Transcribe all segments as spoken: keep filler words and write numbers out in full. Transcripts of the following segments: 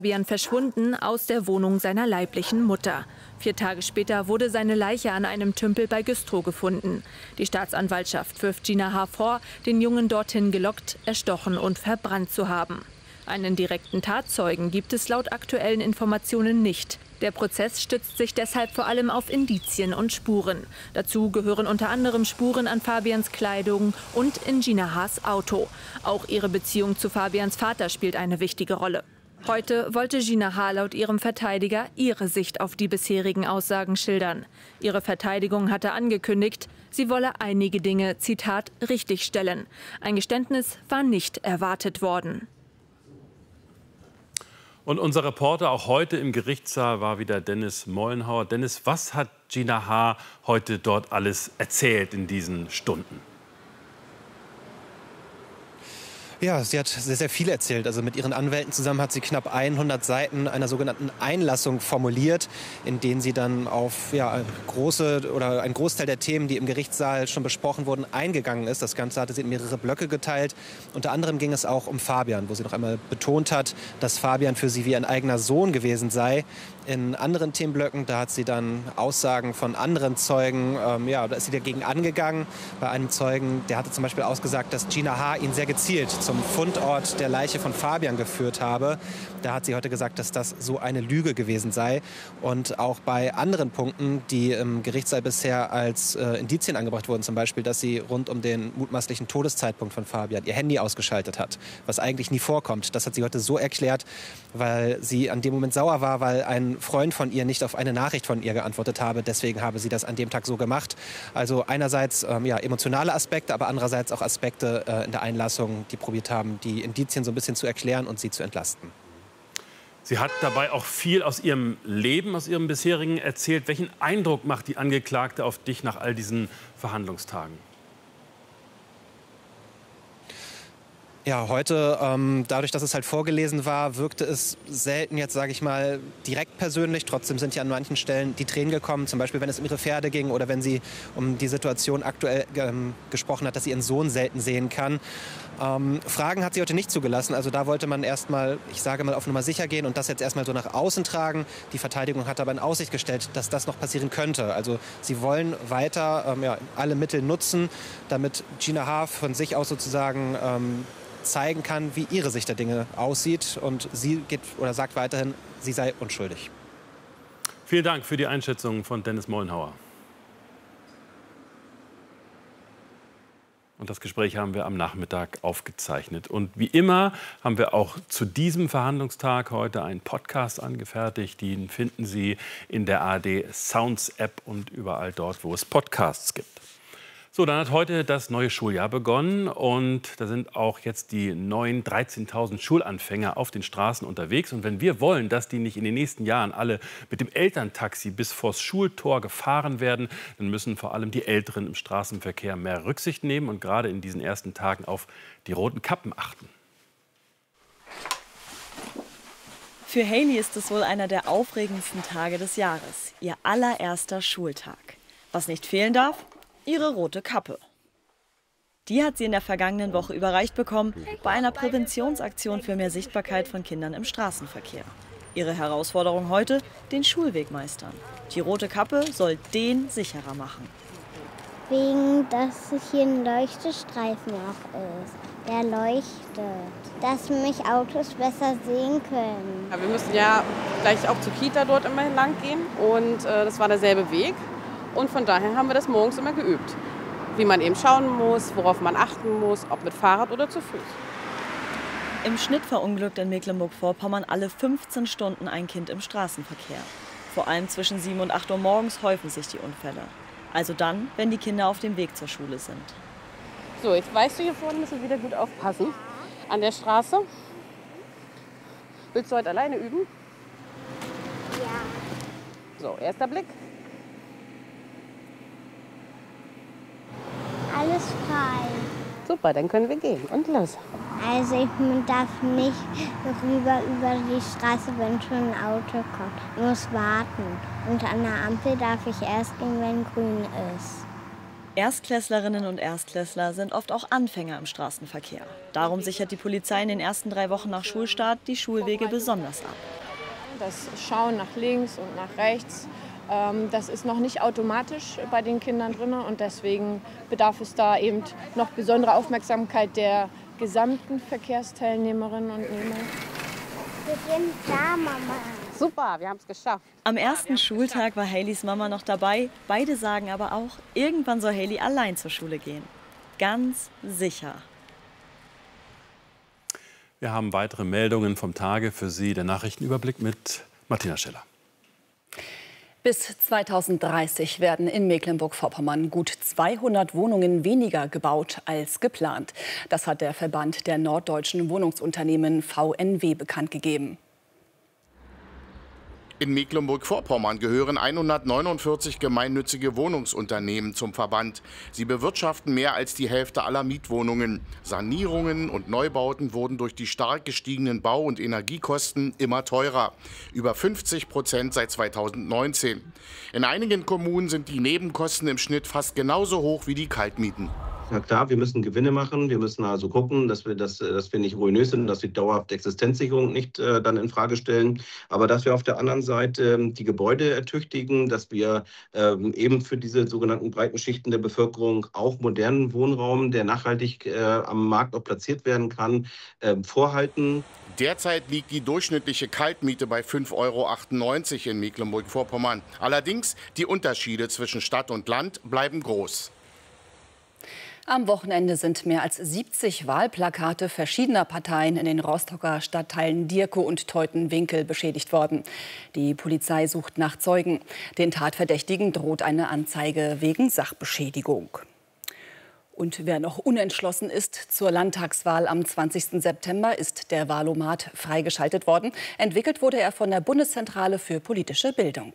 Fabian verschwunden aus der Wohnung seiner leiblichen Mutter. Vier Tage später wurde seine Leiche an einem Tümpel bei Güstrow gefunden. Die Staatsanwaltschaft wirft Gina H. vor, den Jungen dorthin gelockt, erstochen und verbrannt zu haben. Einen direkten Tatzeugen gibt es laut aktuellen Informationen nicht. Der Prozess stützt sich deshalb vor allem auf Indizien und Spuren. Dazu gehören unter anderem Spuren an Fabians Kleidung und in Gina H.'s Auto. Auch ihre Beziehung zu Fabians Vater spielt eine wichtige Rolle. Heute wollte Gina H. laut ihrem Verteidiger ihre Sicht auf die bisherigen Aussagen schildern. Ihre Verteidigung hatte angekündigt, sie wolle einige Dinge, Zitat, richtigstellen. Ein Geständnis war nicht erwartet worden. Und unser Reporter auch heute im Gerichtssaal war wieder Dennis Mollenhauer. Dennis, was hat Gina H. heute dort alles erzählt in diesen Stunden? Ja, sie hat sehr, sehr viel erzählt. Also mit ihren Anwälten zusammen hat sie knapp hundert Seiten einer sogenannten Einlassung formuliert, in denen sie dann auf ja, große oder einen Großteil der Themen, die im Gerichtssaal schon besprochen wurden, eingegangen ist. Das Ganze hatte sie in mehrere Blöcke geteilt. Unter anderem ging es auch um Fabian, wo sie noch einmal betont hat, dass Fabian für sie wie ein eigener Sohn gewesen sei. In anderen Themenblöcken, da hat sie dann Aussagen von anderen Zeugen, ähm, ja, da ist sie dagegen angegangen. Bei einem Zeugen, der hatte zum Beispiel ausgesagt, dass Gina H. ihn sehr gezielt zum Fundort der Leiche von Fabian geführt habe. Da hat sie heute gesagt, dass das so eine Lüge gewesen sei. Und auch bei anderen Punkten, die im Gerichtssaal bisher als äh, Indizien angebracht wurden, zum Beispiel, dass sie rund um den mutmaßlichen Todeszeitpunkt von Fabian ihr Handy ausgeschaltet hat, was eigentlich nie vorkommt. Das hat sie heute so erklärt, weil sie an dem Moment sauer war, weil ein Freund von ihr nicht auf eine Nachricht von ihr geantwortet habe. Deswegen habe sie das an dem Tag so gemacht. Also einerseits ähm, ja, emotionale Aspekte, aber andererseits auch Aspekte äh, in der Einlassung, die probiert haben, die Indizien so ein bisschen zu erklären und sie zu entlasten. Sie hat dabei auch viel aus ihrem Leben, aus ihrem bisherigen erzählt. Welchen Eindruck macht die Angeklagte auf dich nach all diesen Verhandlungstagen? Ja, heute, ähm, dadurch, dass es halt vorgelesen war, wirkte es selten jetzt, sage ich mal, direkt persönlich. Trotzdem sind ja an manchen Stellen die Tränen gekommen, zum Beispiel, wenn es um ihre Pferde ging oder wenn sie um die Situation aktuell ähm, gesprochen hat, dass sie ihren Sohn selten sehen kann. Ähm, Fragen hat sie heute nicht zugelassen, also da wollte man erstmal, ich sage mal, auf Nummer sicher gehen und das jetzt erstmal so nach außen tragen. Die Verteidigung hat aber in Aussicht gestellt, dass das noch passieren könnte. Also sie wollen weiter ähm, ja, alle Mittel nutzen, damit Gina H. von sich aus sozusagen ähm, zeigen kann, wie ihre Sicht der Dinge aussieht. Und sie geht oder sagt weiterhin, sie sei unschuldig. Vielen Dank für die Einschätzung von Dennis Mollenhauer. Und das Gespräch haben wir am Nachmittag aufgezeichnet. Und wie immer haben wir auch zu diesem Verhandlungstag heute einen Podcast angefertigt. Den finden Sie in der A R D Sounds App und überall dort, wo es Podcasts gibt. So, dann hat heute das neue Schuljahr begonnen und da sind auch jetzt die neuen dreizehntausend Schulanfänger auf den Straßen unterwegs. Und wenn wir wollen, dass die nicht in den nächsten Jahren alle mit dem Elterntaxi bis vors Schultor gefahren werden, dann müssen vor allem die Älteren im Straßenverkehr mehr Rücksicht nehmen und gerade in diesen ersten Tagen auf die roten Kappen achten. Für Hailey ist es wohl einer der aufregendsten Tage des Jahres, ihr allererster Schultag. Was nicht fehlen darf? Ihre rote Kappe. Die hat sie in der vergangenen Woche überreicht bekommen bei einer Präventionsaktion für mehr Sichtbarkeit von Kindern im Straßenverkehr. Ihre Herausforderung heute, den Schulweg meistern. Die rote Kappe soll den sicherer machen. Wegen, dass hier ein Leuchtestreifen auch ist. Der leuchtet, dass mich Autos besser sehen können. Ja, wir müssen ja gleich auch zur Kita dort immer lang gehen und äh, das war derselbe Weg. Und von daher haben wir das morgens immer geübt. Wie man eben schauen muss, worauf man achten muss, ob mit Fahrrad oder zu Fuß. Im Schnitt verunglückt in Mecklenburg-Vorpommern alle fünfzehn Stunden ein Kind im Straßenverkehr. Vor allem zwischen sieben und acht Uhr morgens häufen sich die Unfälle. Also dann, wenn die Kinder auf dem Weg zur Schule sind. So, jetzt weißt du, hier vorne müssen wir wieder gut aufpassen. An der Straße. Willst du heute alleine üben? Ja. So, erster Blick. Alles frei. Super, dann können wir gehen. Und los. Also ich darf nicht rüber über die Straße, wenn schon ein Auto kommt. Ich muss warten. Und an der Ampel darf ich erst gehen, wenn grün ist. Erstklässlerinnen und Erstklässler sind oft auch Anfänger im Straßenverkehr. Darum sichert die Polizei in den ersten drei Wochen nach Schulstart die Schulwege besonders ab. Das Schauen nach links und nach rechts, das ist noch nicht automatisch bei den Kindern drin. Und deswegen bedarf es da eben noch besondere Aufmerksamkeit der gesamten Verkehrsteilnehmerinnen und Nehmer. Wir sind da, Mama. Super, wir haben es geschafft. Am ersten Schultag war Haleys Mama noch dabei. Beide sagen aber auch, irgendwann soll Haley allein zur Schule gehen. Ganz sicher. Wir haben weitere Meldungen vom Tage für Sie. Der Nachrichtenüberblick mit Martina Scheller. Bis zweitausenddreißig werden in Mecklenburg-Vorpommern gut zweihundert Wohnungen weniger gebaut als geplant. Das hat der Verband der norddeutschen Wohnungsunternehmen V N W bekannt gegeben. In Mecklenburg-Vorpommern gehören hundertneunundvierzig gemeinnützige Wohnungsunternehmen zum Verband. Sie bewirtschaften mehr als die Hälfte aller Mietwohnungen. Sanierungen und Neubauten wurden durch die stark gestiegenen Bau- und Energiekosten immer teurer. Über fünfzig Prozent seit zweitausendneunzehn. In einigen Kommunen sind die Nebenkosten im Schnitt fast genauso hoch wie die Kaltmieten. Na klar, wir müssen Gewinne machen. Wir müssen also gucken, dass wir, das, dass wir nicht ruinös sind, dass wir dauerhaft Existenzsicherung nicht äh, dann in Frage stellen. Aber dass wir auf der anderen Seite äh, die Gebäude ertüchtigen, dass wir äh, eben für diese sogenannten breiten Schichten der Bevölkerung auch modernen Wohnraum, der nachhaltig äh, am Markt auch platziert werden kann, äh, vorhalten. Derzeit liegt die durchschnittliche Kaltmiete bei fünf Euro achtundneunzig in Mecklenburg-Vorpommern. Allerdings, die Unterschiede zwischen Stadt und Land bleiben groß. Am Wochenende sind mehr als siebzig Wahlplakate verschiedener Parteien in den Rostocker Stadtteilen Dierkow und Teutenwinkel beschädigt worden. Die Polizei sucht nach Zeugen. Den Tatverdächtigen droht eine Anzeige wegen Sachbeschädigung. Und wer noch unentschlossen ist zur Landtagswahl am zwanzigsten September, ist der Wahlomat freigeschaltet worden. Entwickelt wurde er von der Bundeszentrale für politische Bildung.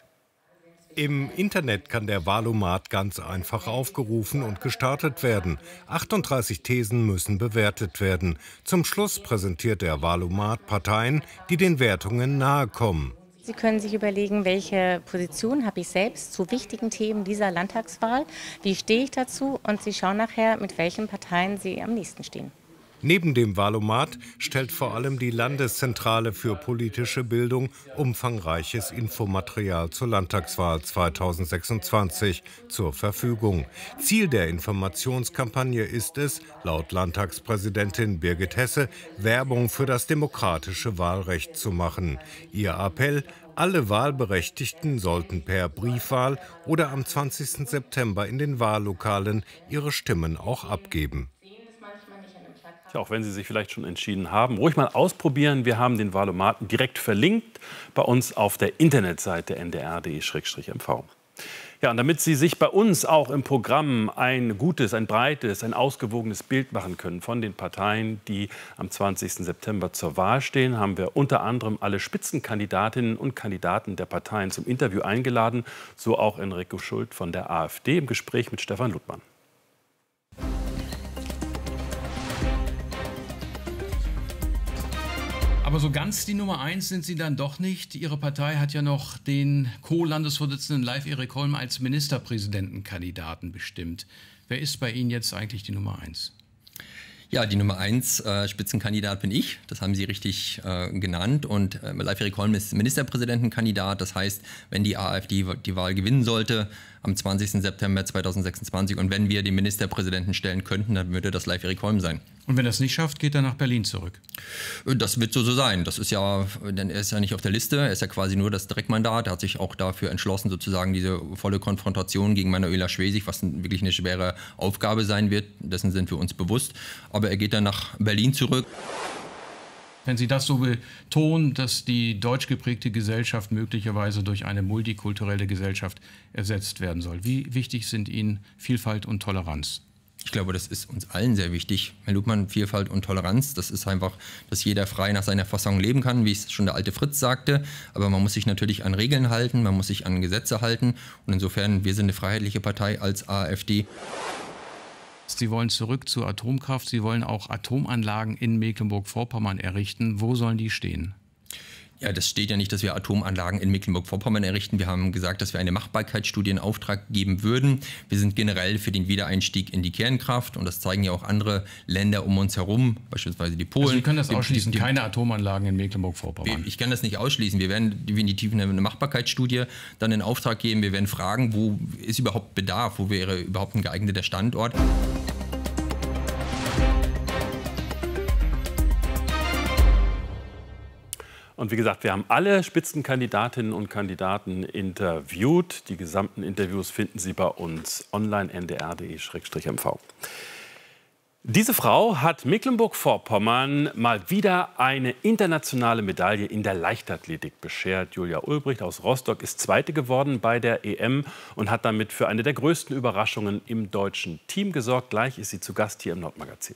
Im Internet kann der Wahlomat ganz einfach aufgerufen und gestartet werden. achtunddreißig Thesen müssen bewertet werden. Zum Schluss präsentiert der Wahlomat Parteien, die den Wertungen nahe kommen. Sie können sich überlegen, welche Position habe ich selbst zu wichtigen Themen dieser Landtagswahl, wie stehe ich dazu, und Sie schauen nachher, mit welchen Parteien Sie am nächsten stehen. Neben dem Wahlomat stellt vor allem die Landeszentrale für politische Bildung umfangreiches Infomaterial zur Landtagswahl zweitausendsechsundzwanzig zur Verfügung. Ziel der Informationskampagne ist es, laut Landtagspräsidentin Birgit Hesse, Werbung für das demokratische Wahlrecht zu machen. Ihr Appell: Alle Wahlberechtigten sollten per Briefwahl oder am zwanzigsten September in den Wahllokalen ihre Stimmen auch abgeben. Ja, auch wenn Sie sich vielleicht schon entschieden haben, ruhig mal ausprobieren. Wir haben den Wahlomaten direkt verlinkt bei uns auf der Internetseite n d r punkt d e slash m v. Ja, und damit Sie sich bei uns auch im Programm ein gutes, ein breites, ein ausgewogenes Bild machen können von den Parteien, die am zwanzigsten September zur Wahl stehen, haben wir unter anderem alle Spitzenkandidatinnen und Kandidaten der Parteien zum Interview eingeladen. So auch Enrico Schult von der AfD im Gespräch mit Stefan Luttmann. Aber so ganz die Nummer eins sind Sie dann doch nicht. Ihre Partei hat ja noch den Co-Landesvorsitzenden Leif-Erik Holm als Ministerpräsidentenkandidaten bestimmt. Wer ist bei Ihnen jetzt eigentlich die Nummer eins? Ja, die Nummer eins äh, Spitzenkandidat bin ich. Das haben Sie richtig äh, genannt. Und äh, Leif-Erik Holm ist Ministerpräsidentenkandidat. Das heißt, wenn die AfD die Wahl gewinnen sollte am zwanzigsten September zweitausendsechsundzwanzig und wenn wir den Ministerpräsidenten stellen könnten, dann würde das Leif-Erik Holm sein. Und wenn er es nicht schafft, geht er nach Berlin zurück? Das wird so, so sein. Das ist ja, denn er ist ja nicht auf der Liste. Er ist ja quasi nur das Direktmandat. Er hat sich auch dafür entschlossen, sozusagen diese volle Konfrontation gegen Manuela Schwesig, was wirklich eine schwere Aufgabe sein wird. Dessen sind wir uns bewusst. Aber er geht dann nach Berlin zurück. Wenn Sie das so betonen, dass die deutsch geprägte Gesellschaft möglicherweise durch eine multikulturelle Gesellschaft ersetzt werden soll, wie wichtig sind Ihnen Vielfalt und Toleranz? Ich glaube, das ist uns allen sehr wichtig. Herr Luttmann, Vielfalt und Toleranz, das ist einfach, dass jeder frei nach seiner Fassung leben kann, wie es schon der alte Fritz sagte. Aber man muss sich natürlich an Regeln halten, man muss sich an Gesetze halten. Und insofern, wir sind eine freiheitliche Partei als AfD. Sie wollen zurück zur Atomkraft. Sie wollen auch Atomanlagen in Mecklenburg-Vorpommern errichten. Wo sollen die stehen? Ja, das steht ja nicht, dass wir Atomanlagen in Mecklenburg-Vorpommern errichten. Wir haben gesagt, dass wir eine Machbarkeitsstudie in Auftrag geben würden. Wir sind generell für den Wiedereinstieg in die Kernkraft und das zeigen ja auch andere Länder um uns herum, beispielsweise die Polen. Also Sie können das ausschließen, die, die, keine Atomanlagen in Mecklenburg-Vorpommern? Ich kann das nicht ausschließen. Wir werden definitiv eine, eine Machbarkeitsstudie dann in Auftrag geben. Wir werden fragen, wo ist überhaupt Bedarf, wo wäre überhaupt ein geeigneter Standort. Und wie gesagt, wir haben alle Spitzenkandidatinnen und Kandidaten interviewt. Die gesamten Interviews finden Sie bei uns online n d r punkt d e Schrägstrich m v. Diese Frau hat Mecklenburg-Vorpommern mal wieder eine internationale Medaille in der Leichtathletik beschert. Julia Ulbricht aus Rostock ist Zweite geworden bei der E M und hat damit für eine der größten Überraschungen im deutschen Team gesorgt. Gleich ist sie zu Gast hier im Nordmagazin.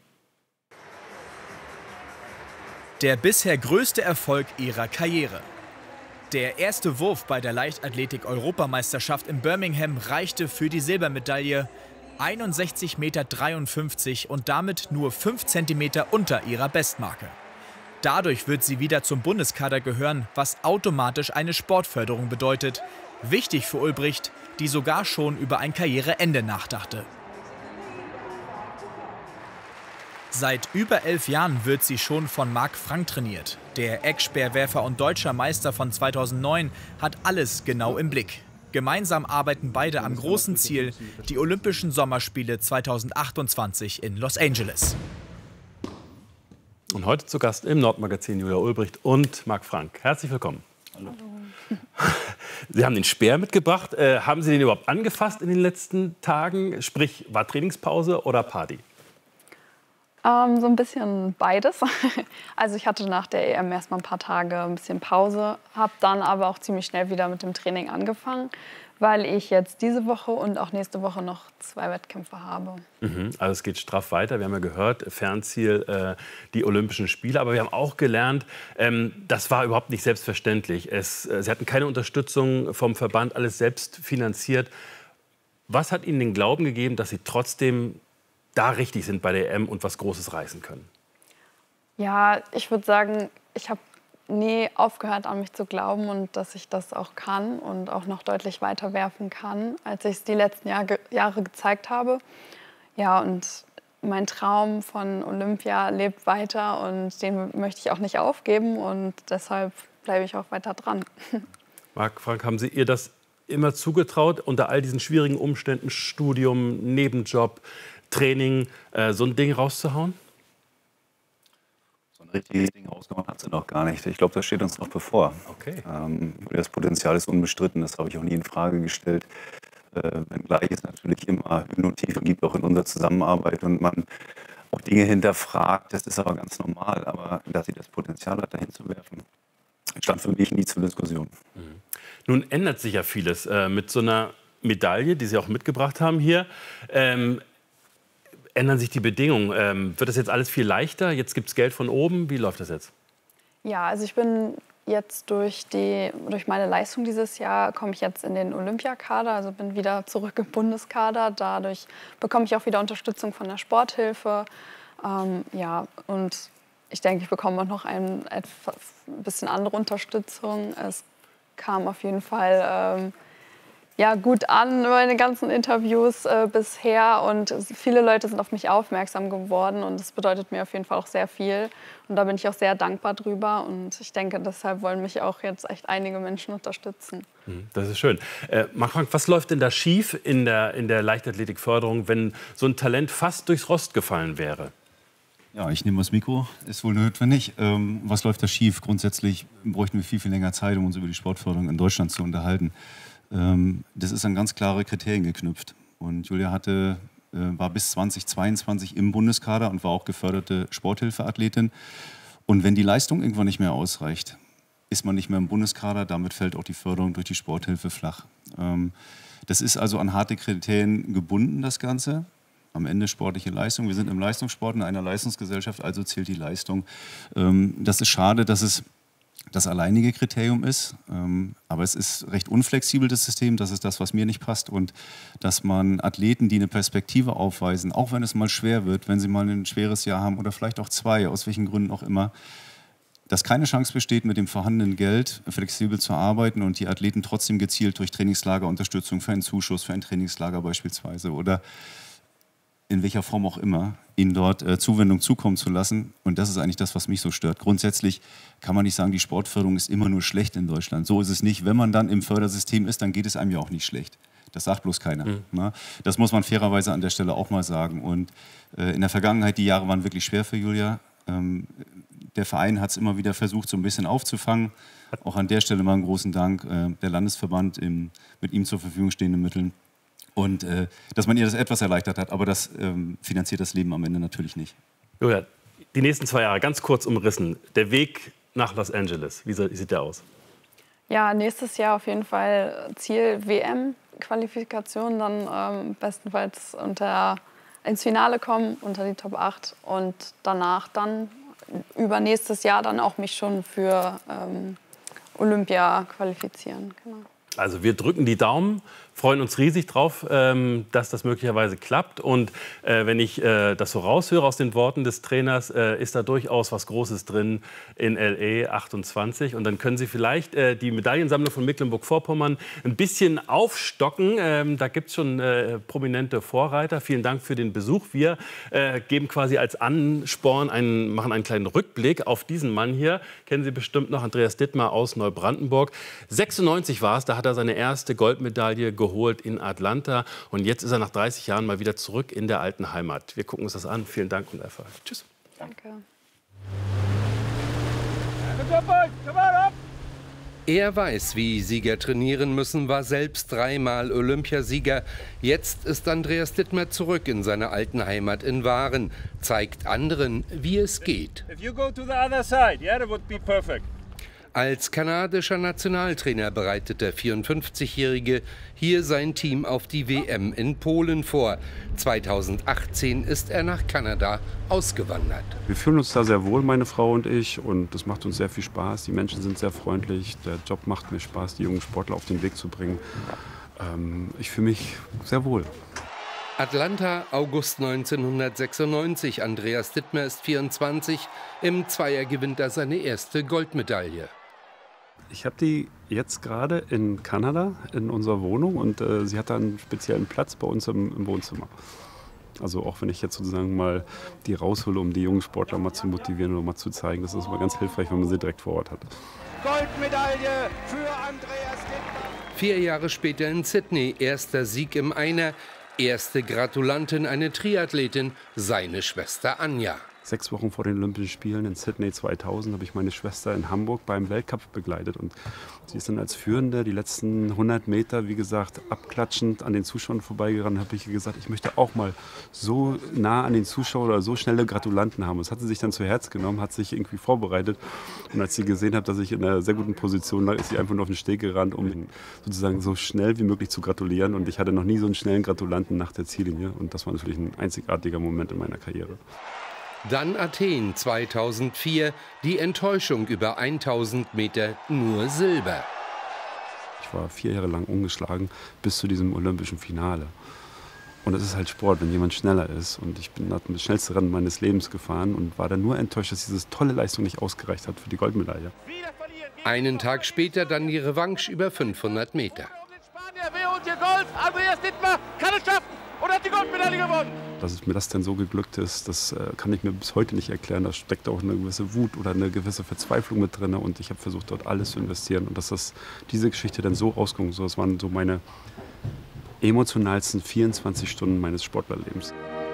Der bisher größte Erfolg ihrer Karriere. Der erste Wurf bei der Leichtathletik-Europameisterschaft in Birmingham reichte für die Silbermedaille. einundsechzig Komma dreiundfünfzig Meter und damit nur fünf Zentimeter unter ihrer Bestmarke. Dadurch wird sie wieder zum Bundeskader gehören, was automatisch eine Sportförderung bedeutet. Wichtig für Ulbricht, die sogar schon über ein Karriereende nachdachte. Seit über elf Jahren wird sie schon von Marc Frank trainiert. Der Eckspeerwerfer und deutscher Meister von zweitausendneun hat alles genau im Blick. Gemeinsam arbeiten beide am großen Ziel, die Olympischen Sommerspiele zweitausendachtundzwanzig in Los Angeles. Und heute zu Gast im Nordmagazin Julia Ulbricht und Marc Frank. Herzlich willkommen. Hallo. Sie haben den Speer mitgebracht. Äh, haben Sie den überhaupt angefasst in den letzten Tagen? Sprich, war Trainingspause oder Party? Ähm, so ein bisschen beides. Also ich hatte nach der E M erst mal ein paar Tage ein bisschen Pause, habe dann aber auch ziemlich schnell wieder mit dem Training angefangen, weil ich jetzt diese Woche und auch nächste Woche noch zwei Wettkämpfe habe. Mhm, also es geht straff weiter. Wir haben ja gehört, Fernziel äh, die Olympischen Spiele. Aber wir haben auch gelernt, ähm, das war überhaupt nicht selbstverständlich. Es, äh, Sie hatten keine Unterstützung vom Verband, alles selbst finanziert. Was hat Ihnen den Glauben gegeben, dass Sie trotzdem da richtig sind bei der E M und was Großes reißen können? Ja, ich würde sagen, ich habe nie aufgehört, an mich zu glauben und dass ich das auch kann und auch noch deutlich weiter werfen kann, als ich es die letzten Jahre, Jahre gezeigt habe. Ja, und mein Traum von Olympia lebt weiter und den möchte ich auch nicht aufgeben und deshalb bleibe ich auch weiter dran. Marc Frank, haben Sie ihr das immer zugetraut, unter all diesen schwierigen Umständen, Studium, Nebenjob, Training, äh, so ein Ding rauszuhauen? So ein richtiges Ding rausgehauen hat sie noch gar nicht. Ich glaube, das steht uns noch bevor. Okay. Ähm, das Potenzial ist unbestritten, das habe ich auch nie in Frage gestellt. Äh, wenngleich es natürlich immer Höhen und Tiefen gibt, auch in unserer Zusammenarbeit und man auch Dinge hinterfragt, das ist aber ganz normal. Aber dass sie das Potenzial hat, dahin zu werfen, stand für mich nie zur Diskussion. Mhm. Nun ändert sich ja vieles äh, mit so einer Medaille, die Sie auch mitgebracht haben hier. Ähm, Ändern sich die Bedingungen? Ähm, wird das jetzt alles viel leichter? Jetzt gibt es Geld von oben. Wie läuft das jetzt? Ja, also ich bin jetzt durch, die, durch meine Leistung dieses Jahr, komme ich jetzt in den Olympiakader, also bin wieder zurück im Bundeskader. Dadurch bekomme ich auch wieder Unterstützung von der Sporthilfe. Ähm, ja, und ich denke, ich bekomme auch noch ein, ein bisschen andere Unterstützung. Es kam auf jeden Fall ähm, ja, gut an, meine ganzen Interviews äh, bisher und viele Leute sind auf mich aufmerksam geworden und das bedeutet mir auf jeden Fall auch sehr viel und da bin ich auch sehr dankbar drüber und ich denke, deshalb wollen mich auch jetzt echt einige Menschen unterstützen. Das ist schön. Äh, Marc Frank, was läuft denn da schief in der, in der Leichtathletikförderung, wenn so ein Talent fast durchs Rost gefallen wäre? Ja, ich nehme das Mikro, ist wohl notwendig. Ähm, was läuft da schief? Grundsätzlich bräuchten wir viel, viel länger Zeit, um uns über die Sportförderung in Deutschland zu unterhalten. Das ist an ganz klare Kriterien geknüpft. Und Julia hatte, war bis zweitausendzweiundzwanzig im Bundeskader und war auch geförderte Sporthilfeathletin. Und wenn die Leistung irgendwann nicht mehr ausreicht, ist man nicht mehr im Bundeskader. Damit fällt auch die Förderung durch die Sporthilfe flach. Das ist also an harte Kriterien gebunden, das Ganze. Am Ende sportliche Leistung. Wir sind im Leistungssport in einer Leistungsgesellschaft, also zählt die Leistung. Das ist schade, dass es das alleinige Kriterium ist. Ähm, aber es ist recht unflexibel, das System. Das ist das, was mir nicht passt. Und dass man Athleten, die eine Perspektive aufweisen, auch wenn es mal schwer wird, wenn sie mal ein schweres Jahr haben oder vielleicht auch zwei, aus welchen Gründen auch immer, dass keine Chance besteht, mit dem vorhandenen Geld flexibel zu arbeiten und die Athleten trotzdem gezielt durch Trainingslager Unterstützung für einen Zuschuss, für ein Trainingslager beispielsweise oder in welcher Form auch immer, ihnen dort äh, Zuwendung zukommen zu lassen. Und das ist eigentlich das, was mich so stört. Grundsätzlich kann man nicht sagen, die Sportförderung ist immer nur schlecht in Deutschland. So ist es nicht. Wenn man dann im Fördersystem ist, dann geht es einem ja auch nicht schlecht. Das sagt bloß keiner. Mhm. Ne? Das muss man fairerweise an der Stelle auch mal sagen. Und äh, in der Vergangenheit, die Jahre waren wirklich schwer für Julia. Ähm, der Verein hat es immer wieder versucht, so ein bisschen aufzufangen. Auch an der Stelle mal einen großen Dank. Äh, der Landesverband im, mit ihm zur Verfügung stehenden Mitteln. Und äh, dass man ihr das etwas erleichtert hat, aber das ähm, finanziert das Leben am Ende natürlich nicht. Julia, die nächsten zwei Jahre, ganz kurz umrissen. Der Weg nach Los Angeles, wie sieht der aus? Ja, nächstes Jahr auf jeden Fall Ziel W M-Qualifikation, dann ähm, bestenfalls unter, ins Finale kommen, unter die Top acht und danach dann übernächstes Jahr dann auch mich schon für ähm, Olympia qualifizieren. Genau. Also wir drücken die Daumen, freuen uns riesig drauf, ähm, dass das möglicherweise klappt. Und äh, wenn ich äh, das so raushöre aus den Worten des Trainers, äh, ist da durchaus was Großes drin in L A achtundzwanzig. Und dann können Sie vielleicht äh, die Medaillensammlung von Mecklenburg-Vorpommern ein bisschen aufstocken. Ähm, da gibt es schon äh, prominente Vorreiter. Vielen Dank für den Besuch. Wir äh, geben quasi als Ansporn, einen, machen einen kleinen Rückblick auf diesen Mann hier. Kennen Sie bestimmt noch, Andreas Dittmar aus Neubrandenburg. sechsundneunzig war es, da hat er seine erste Goldmedaille geholt in Atlanta. Und jetzt ist er nach dreißig Jahren mal wieder zurück in der alten Heimat. Wir gucken uns das an. Vielen Dank und Erfolg. Tschüss. Danke. Er weiß, wie Sieger trainieren müssen, war selbst dreimal Olympiasieger. Jetzt ist Andreas Dittmar zurück in seiner alten Heimat in Waren, zeigt anderen, wie es geht. Als kanadischer Nationaltrainer bereitet der vierundfünfzigjährige hier sein Team auf die W M in Polen vor. zweitausendachtzehn ist er nach Kanada ausgewandert. Wir fühlen uns da sehr wohl, meine Frau und ich, und es macht uns sehr viel Spaß. Die Menschen sind sehr freundlich, der Job macht mir Spaß, die jungen Sportler auf den Weg zu bringen. Ähm, ich fühle mich sehr wohl. Atlanta, August neunzehnhundertsechsundneunzig. Andreas Dittmar ist vierundzwanzig. Im Zweier gewinnt er seine erste Goldmedaille. Ich habe die jetzt gerade in Kanada in unserer Wohnung und äh, sie hat da einen speziellen Platz bei uns im, im Wohnzimmer. Also auch wenn ich jetzt sozusagen mal die raushole, um die jungen Sportler mal zu motivieren oder mal zu zeigen, das ist immer ganz hilfreich, wenn man sie direkt vor Ort hat. Goldmedaille für Andreas Dittmar. Vier Jahre später in Sydney, erster Sieg im Einer. Erste Gratulantin, eine Triathletin, seine Schwester Anja. Sechs Wochen vor den Olympischen Spielen in Sydney zweitausend habe ich meine Schwester in Hamburg beim Weltcup begleitet. Und sie ist dann als Führende die letzten hundert Meter, wie gesagt, abklatschend an den Zuschauern vorbeigerannt. Habe ich gesagt, ich möchte auch mal so nah an den Zuschauern oder so schnelle Gratulanten haben. Das hat sie sich dann zu Herz genommen, hat sich irgendwie vorbereitet. Und als sie gesehen hat, dass ich in einer sehr guten Position lag, ist sie einfach nur auf den Steg gerannt, um sozusagen so schnell wie möglich zu gratulieren. Und ich hatte noch nie so einen schnellen Gratulanten nach der Ziellinie. Und das war natürlich ein einzigartiger Moment in meiner Karriere. Dann Athen zweitausendvier, die Enttäuschung über tausend Meter, nur Silber. Ich war vier Jahre lang ungeschlagen bis zu diesem olympischen Finale. Und es ist halt Sport, wenn jemand schneller ist. Und ich bin das schnellste Rennen meines Lebens gefahren und war dann nur enttäuscht, dass diese tolle Leistung nicht ausgereicht hat für die Goldmedaille. Einen Tag später dann die Revanche über fünfhundert Meter. Wer holt hier Gold? Andreas Dittmar kann es schaffen und hat die Goldmedaille gewonnen. Dass es mir das denn so geglückt ist, das äh, kann ich mir bis heute nicht erklären. Da steckt auch eine gewisse Wut oder eine gewisse Verzweiflung mit drin. Und ich habe versucht, dort alles zu investieren. Und dass das, diese Geschichte dann so ausgegangen ist, das waren so meine emotionalsten vierundzwanzig Stunden meines Sportlerlebens.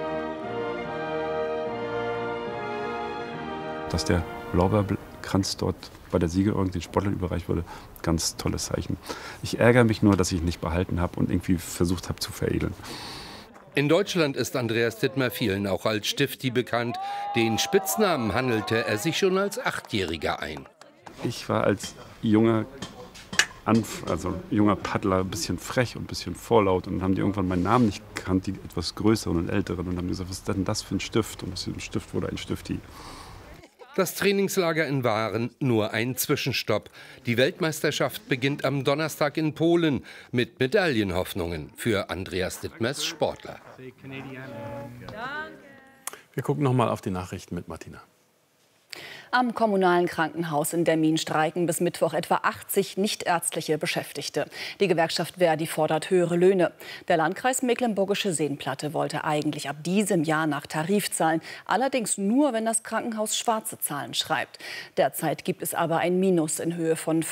Dass der Lorbeerkranz dort bei der Siegerehrung den Sportlern überreicht wurde, ganz tolles Zeichen. Ich ärgere mich nur, dass ich ihn nicht behalten habe und irgendwie versucht habe zu veredeln. In Deutschland ist Andreas Dittmar vielen auch als Stifti bekannt. Den Spitznamen handelte er sich schon als Achtjähriger ein. Ich war als junger, Anf also junger Paddler ein bisschen frech und ein bisschen vorlaut. Und dann haben die irgendwann meinen Namen nicht gekannt, die etwas Größeren und Älteren. Und haben gesagt, was ist denn das für ein Stift? Und aus diesem Stift wurde ein Stifti. Das Trainingslager in Waren nur ein Zwischenstopp. Die Weltmeisterschaft beginnt am Donnerstag in Polen mit Medaillenhoffnungen für Andreas Dittmars Sportler. Wir gucken noch mal auf die Nachrichten mit Martina. Am kommunalen Krankenhaus in Demmin streiken bis Mittwoch etwa achtzig nichtärztliche Beschäftigte. Die Gewerkschaft Verdi fordert höhere Löhne. Der Landkreis Mecklenburgische Seenplatte wollte eigentlich ab diesem Jahr nach Tarif zahlen, allerdings nur, wenn das Krankenhaus schwarze Zahlen schreibt. Derzeit gibt es aber ein Minus in Höhe von